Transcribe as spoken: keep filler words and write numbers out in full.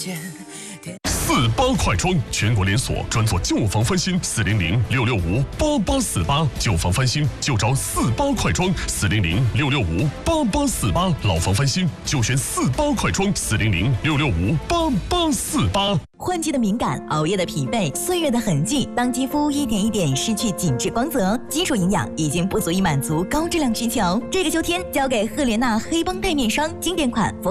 四八快装，全国连锁，专做旧房翻新。四零零六六五八八四八，旧房翻新就找四八快装。四零零六六五八八四八，老房翻新就选四八快装。四零零六六五八八四八。 换季的敏感，熬夜的疲惫，岁月的痕迹，当肌肤一点一点失去紧致光泽，基础营养已经不足以满足高质量需求。这个秋天，交给赫莲娜黑绷带面霜经典款。